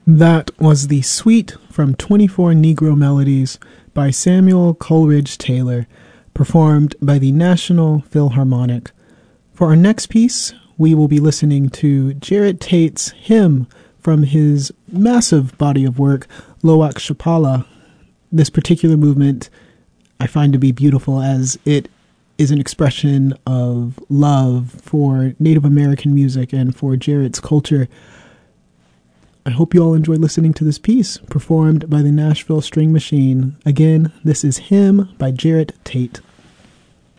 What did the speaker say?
That was the Suite from 24 Negro Melodies by Samuel Coleridge Taylor, performed by the National Philharmonic. For our next piece, we will be listening to Jarrett Tate's hymn from his massive body of work, Loak Shapala. This particular movement I find to be beautiful as it is an expression of love for Native American music and for Jarrett's culture. I hope you all enjoy listening to this piece, performed by the Nashville String Machine. Again, this is Hymn by Jarrett Tate.